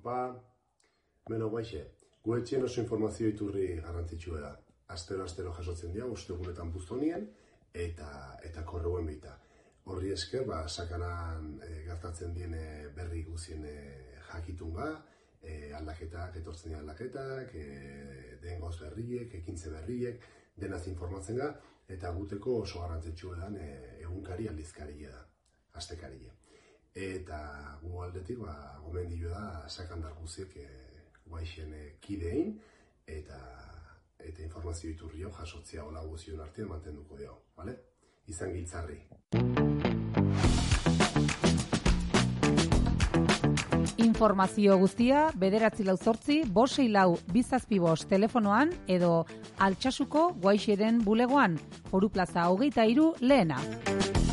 pa. Beno, guaixe, gu etxien oso informazio iturri garrantzitsua da. Astero jasotzen dira, ostegunetan buztonien, eta korreuen bita. Horri esker, sakanan gertatzen diene berri guzien jakitunga, aldaketak, etortzen dira aldaketak, dengoz berriek, ekintze berriek, denaz informatzen ga, eta guteko oso garrantzitsua dan egunkari aldizkaria da, astekaria. Eta gu aldetik, gomendio da sakandar guziek guaixen kidein, eta informazio iturri hau jasotzea hola guzion artean mantenduko dugu, bale? Izan giltzarri. Informazio guztia 948-564-275 telefonoan edo Altsasuko Guaixeren bulegoan, Foru Plaza 23 lehena.